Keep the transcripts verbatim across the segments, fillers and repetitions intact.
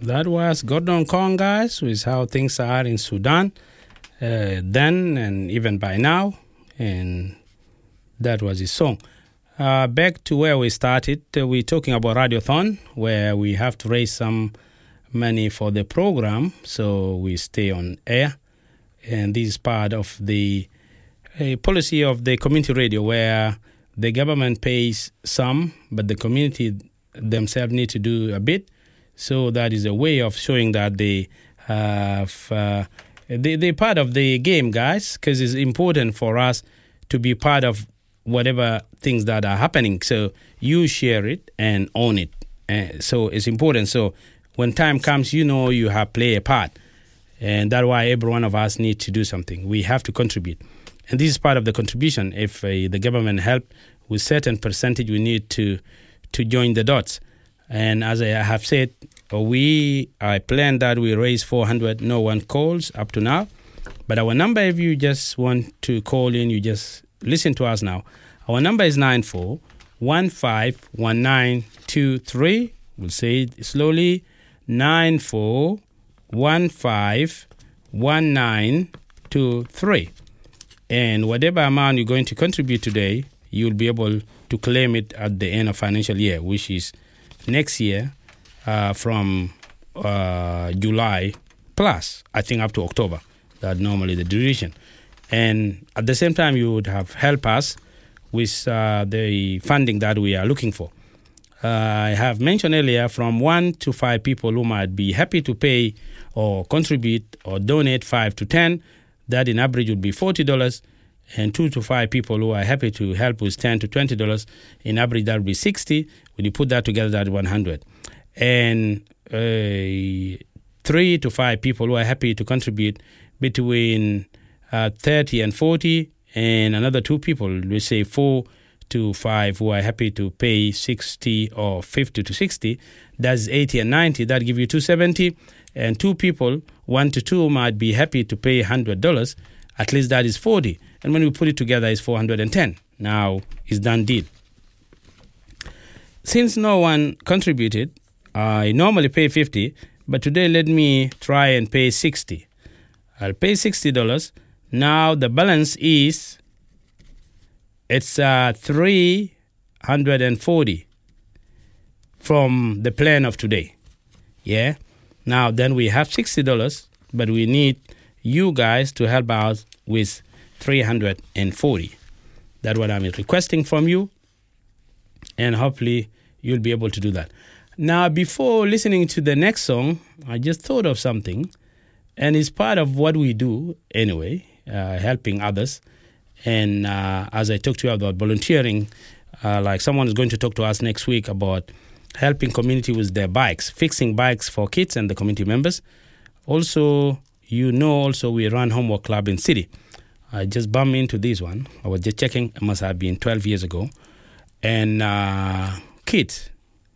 That was Gordon Kong, guys, with how things are in Sudan uh, then and even by now. And that was his song. Uh, back to where we started, uh, we're talking about Radiothon, where we have to raise some money for the program so we stay on air. And this is part of the uh, policy of the community radio, where the government pays some, but the community themselves need to do a bit. So that is a way of showing that they have, uh, they, they're part of the game, guys, because it's important for us to be part of whatever things that are happening. So you share it and own it. Uh, so it's important. So when time comes, you know you have play a part. And that's why every one of us need to do something. We have to contribute. And this is part of the contribution. If uh, the government help with certain percentage, we need to, to join the dots. And as I have said, we I plan that we raise four hundred. No one calls up to now. But our number, if you just want to call in, you just listen to us now. Our number is nine four one five one nine two three. We'll say it slowly. nine four one five one nine two three. And whatever amount you're going to contribute today, you'll be able to claim it at the end of financial year, which is next year uh, from uh, July plus, I think up to October. That's normally the duration. And at the same time, you would have helped us with uh, the funding that we are looking for. Uh, I have mentioned earlier from one to five people who might be happy to pay or contribute or donate five to ten. That in average would be forty dollars. And two to five people who are happy to help with ten to twenty dollars. In average, that would be sixty. When you put that together, that's one hundred. And uh, three to five people who are happy to contribute between uh, thirty and forty. And another two people, we say four to five, who are happy to pay sixty or fifty to sixty. That's eighty and ninety. That gives you two hundred seventy. And two people, one to two, might be happy to pay one hundred dollars. At least that is forty. And when we put it together, it's four hundred ten. Now, it's done deal. Since no one contributed, I normally pay fifty, but today let me try and pay sixty. I'll pay sixty dollars. Now the balance is, it's uh, three hundred forty from the plan of today. Yeah? Now then we have sixty dollars, but we need you guys to help out with three hundred forty. That's what I'm requesting from you, and hopefully you'll be able to do that. Now, before listening to the next song, I just thought of something, and it's part of what we do anyway, uh, helping others. And uh, as I talked to you about volunteering, uh, like someone is going to talk to us next week about helping community with their bikes, fixing bikes for kids and the community members. Also, you know, also we run Homework Club in City. I just bumped into this one. I was just checking. It must have been twelve years ago. And uh, kids.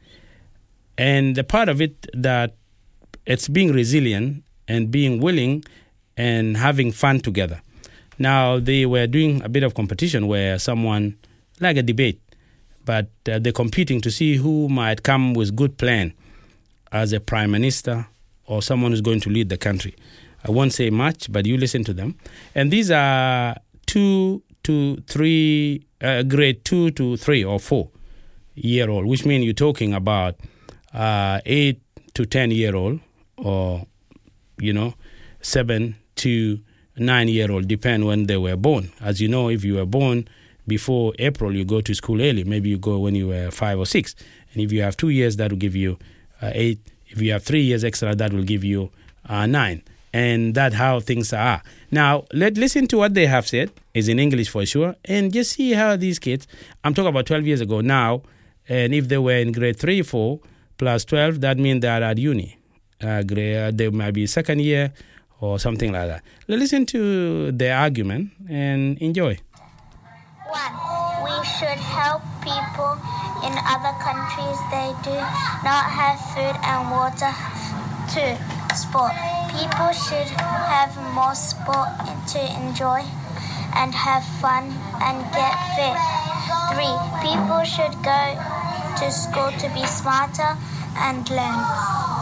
And the part of it that it's being resilient and being willing and having fun together. Now, they were doing a bit of competition where someone, like a debate, but uh, they're competing to see who might come with good plan as a prime minister or someone who's going to lead the country. I won't say much, but you listen to them. And these are two to three, uh, grade two to three or four year old, which means you're talking about uh, eight to ten year old, or, you know, seven to nine year old, depend when they were born. As you know, if you were born before April, you go to school early. Maybe you go when you were five or six. And if you have two years, that will give you uh, eight. If you have three years extra, that will give you uh, nine. And that's how things are. Now, let's listen to what they have said. It's in English for sure. And just see how these kids, I'm talking about twelve years ago now, and if they were in grade three, four, plus twelve, that means they are at uni. Uh, grade, they might be second year or something like that. Let's listen to their argument and enjoy. One, we should help people in other countries. They do not have food and water. Two, sport. People should have more sport to enjoy and have fun and get fit. Three, people should go to school to be smarter and learn.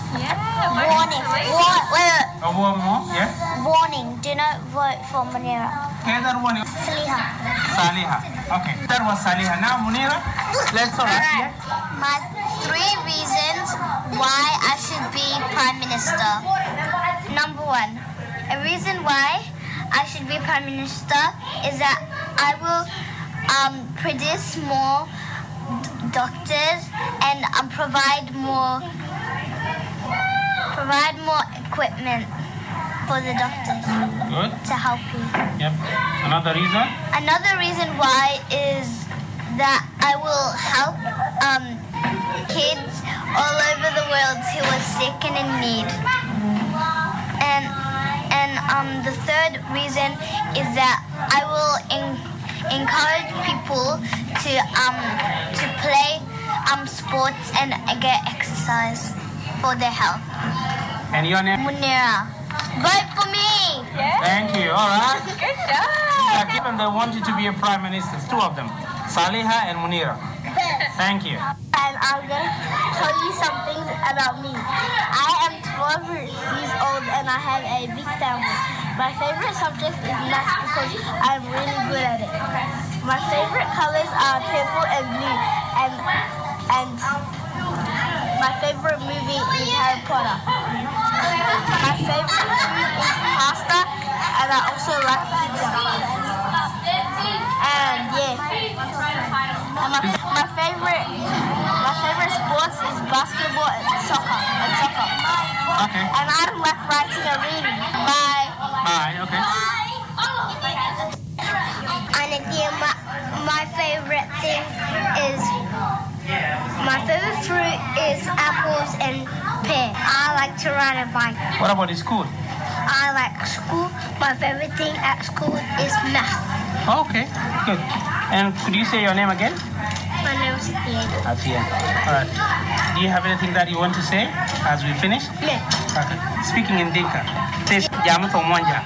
Yeah. Warning. Wa- wait, A one more, yeah? warning. Do not vote for Munira. Okay, that one is Saliha. Saliha. Okay, that was Saliha. Now, Munira, let's go. Alright. My three reasons why I should be Prime Minister. Number one, a reason why I should be Prime Minister is that I will um, produce more d- doctors and um, provide more provide more equipment for the doctors Good. to help you. Yep. Another reason? Another reason why is that I will help um, kids all over the world who are sick and in need. And and um, the third reason is that I will en- encourage people to um to play um sports and get exercise for their health. And your name? Munira, vote for me. Thank you. All right. Good job. Yeah, given they want you to be a prime minister, two of them, Saliha and Munira. Thank you. And I'm going to tell you some things about me. I am twelve years old and I have a big family. My favorite subject is math because I'm really good at it. My favorite colors are purple and blue. And and my favorite movie is Harry Potter. My favorite food is pasta and I also like pizza. And yeah. And my, my favorite my favorite sports is basketball and soccer and soccer. Okay. And I don't like writing or reading. Bye. Bye. Okay. And again, my, my favorite thing is my favorite fruit is apples and pear. I like to ride a bike. What about the school? I like school. My favorite thing at school is math. Okay. Good. And could you say your name again? My name is Ian. Atia. All right. Do you have anything that you want to say as we finish? Yeah. Okay. Speaking in Dinka. Say jamu to monja.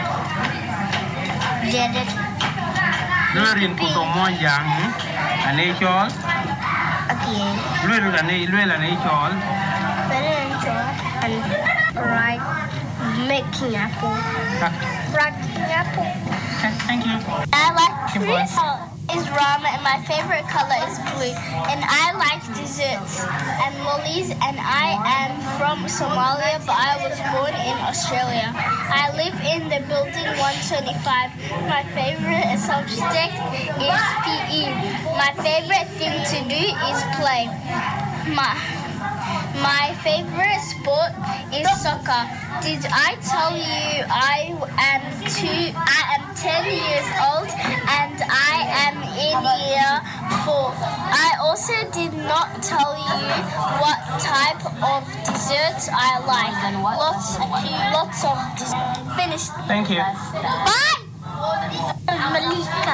Jared. Lurin kuto monja. Ane chol. Again. Lurin ane lurin ane chol. Better enjoy and right making apple. Writing apple. Okay. Thank you. I like Keep fruit going. is ramen and my favorite color is blue. And I like desserts and lollies and I am from Somalia but I was born in Australia. I live in the building one twenty-five. My favorite subject is P E. My favorite thing to do is play. My My favorite sport is soccer. Did I tell you I am two? I am ten years old and I am in year four. I also did not tell you what type of desserts I like. Lots, lots of desserts. Finished. Thank you. Bye. Malika.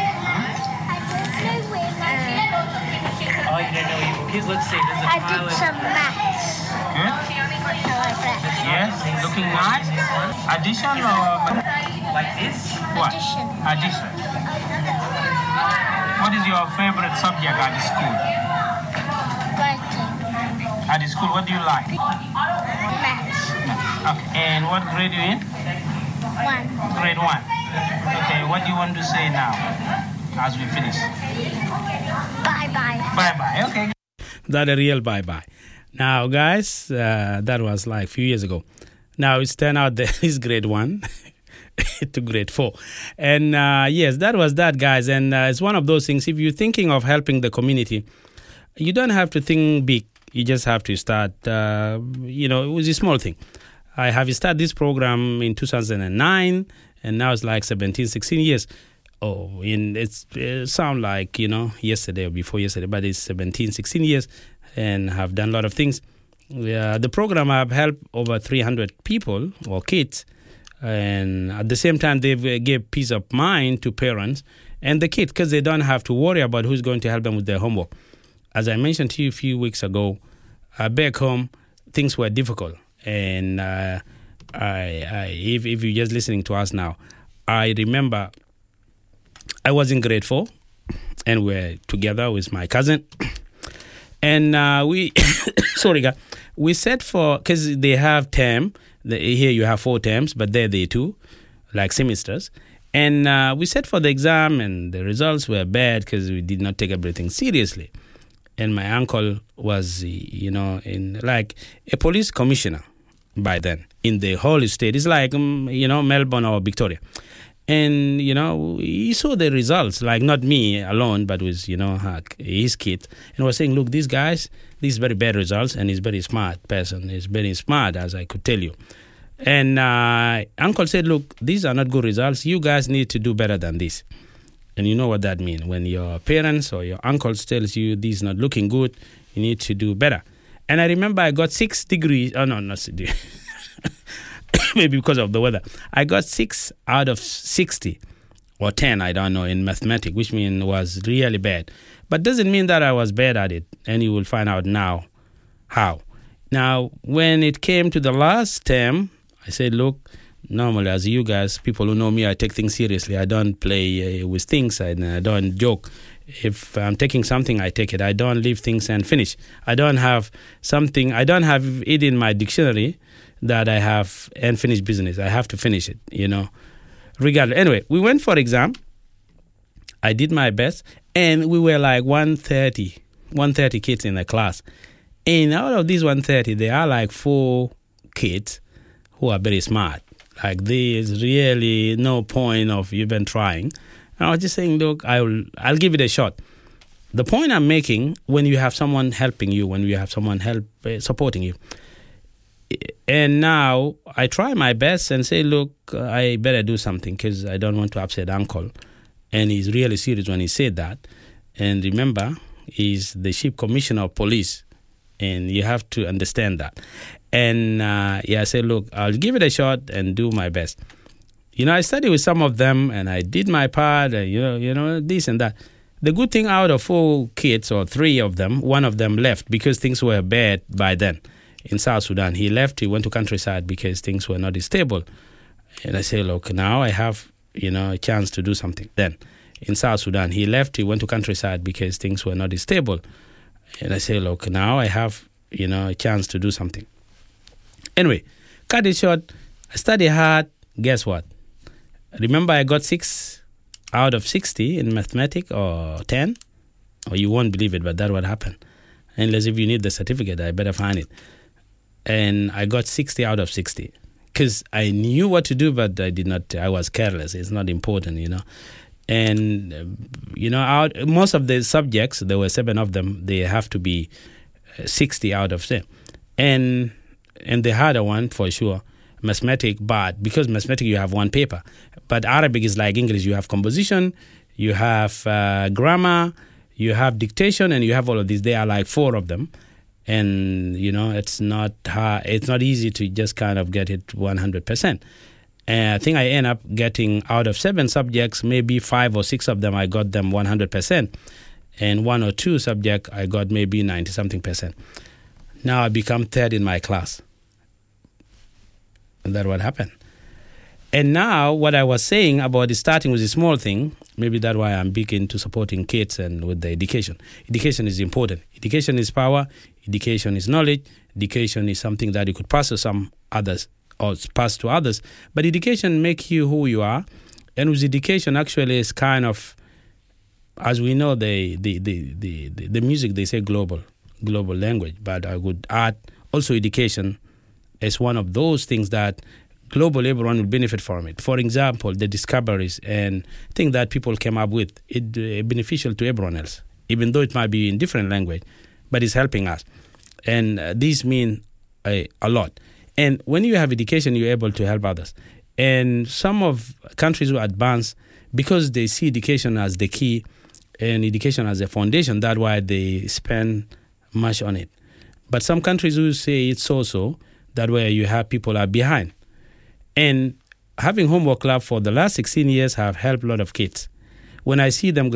Oh, you didn't know you. Kids, let's see. There's a I pile did of- some maths. Good. I like that. Yes. Looking nice. Addition or like this. what? Addition. Addition. What is your favorite subject at the school? Writing. At the school, what do you like? Maths. Okay. And what grade you in? One. Grade one. Okay. What do you want to say now as we finish? Bye bye. Bye bye. Okay. That a real bye-bye. Now, guys, uh, that was like a few years ago. Now, it's turned out that it's grade one to grade four. And uh, yes, that was that, guys. And uh, it's one of those things, if you're thinking of helping the community, you don't have to think big. You just have to start, uh, you know, it was a small thing. I have started this program in two thousand nine, and now it's like seventeen, sixteen years. Oh, in it's it sound like, you know, yesterday or before yesterday, but it's seventeen, sixteen years and have done a lot of things. Yeah, the program I've helped over three hundred people or kids, and at the same time they've gave peace of mind to parents and the kids because they don't have to worry about who's going to help them with their homework. As I mentioned to you a few weeks ago, uh, back home things were difficult, and uh, I, I if if you're just listening to us now, I remember I was in grade four, and we're together with my cousin. And uh, we, sorry, guys, we set for, because they have term, the, here you have four terms, but there they two, like semesters. And uh, we set for the exam, and the results were bad because we did not take everything seriously. And my uncle was, you know, in like a police commissioner by then in the whole state. It's like, um, you know, Melbourne or Victoria. And, you know, he saw the results, like not me alone, but with, you know, his kid. And was saying, look, these guys, these very bad results, and he's very smart person. He's very smart, as I could tell you. And uh, uncle said, look, these are not good results. You guys need to do better than this. And you know what that means. When your parents or your uncles tells you this is not looking good, you need to do better. And I remember I got six degrees. Oh, no, not six. Maybe because of the weather. I got six out of sixty or ten, I don't know, in mathematics, which means was really bad. But doesn't mean that I was bad at it. And you will find out now how. Now, when it came to the last term, I said, look, normally as you guys, people who know me, I take things seriously. I don't play uh, with things. I, I don't joke. If I'm taking something, I take it. I don't leave things and finish. I don't have something, I don't have it in my dictionary that I have unfinished business. I have to finish it, you know, regardless. Anyway, we went for exam. I did my best, and we were like one thirty kids in the class. And out of these one thirty, there are like four kids who are very smart. Like, there's really no point of even trying. And I was just saying, look, I'll I'll give it a shot. The point I'm making, when you have someone helping you, when you have someone help uh, supporting you, and now I try my best and say, look, I better do something because I don't want to upset uncle. And he's really serious when he said that. And remember, he's the chief commissioner of police, and you have to understand that. And uh, yeah, I said, look, I'll give it a shot and do my best. You know, I studied with some of them, and I did my part, and, you know, you know, this and that. The good thing, out of four kids, or three of them, one of them left because things were bad by then in South Sudan. He left, he went to countryside because things were not stable. And I said, look, now I have, you know, a chance to do something. Then in South Sudan, he left, he went to countryside because things were not stable. And I said, look, now I have, you know, a chance to do something. Anyway, cut it short, I studied hard. Guess what? Remember, I got six out of sixty in mathematics, or ten. Or you won't believe it, but that's what happened. Unless if you need the certificate, I better find it. And I got sixty out of sixty. Because I knew what to do, but I did not, I was careless. It's not important, you know. And, you know, out, most of the subjects, there were seven of them, they have to be sixty out of ten. And and the harder one, for sure, mathematics, but because mathematics, you have one paper. But Arabic is like English. You have composition, you have uh, grammar, you have dictation, and you have all of these. There are like four of them. And, you know, it's not hard, it's not easy to just kind of get it one hundred percent. And I think I end up getting, out of seven subjects, maybe five or six of them, I got them one hundred percent. And one or two subjects, I got maybe ninety-something percent. Now I become third in my class. And that's what happened. And now what I was saying about starting with a small thing, maybe that's why I'm big into supporting kids and with the education. Education is important. Education is power. Education is knowledge. Education is something that you could pass to some others or pass to others. But education makes you who you are. And with education, actually, is kind of, as we know, the the, the, the, the, the music, they say global, global language. But I would add also education is one of those things that globally everyone will benefit from it. For example, the discoveries and things that people came up with, it uh, beneficial to everyone else, even though it might be in different language, but it's helping us. And uh, these mean a, a lot. And when you have education, you're able to help others. And some of countries who advance, because they see education as the key and education as a foundation, that's why they spend much on it. But some countries who say it's so-so, that way you have people are behind. And having homework club for the last sixteen years have helped a lot of kids. When I see them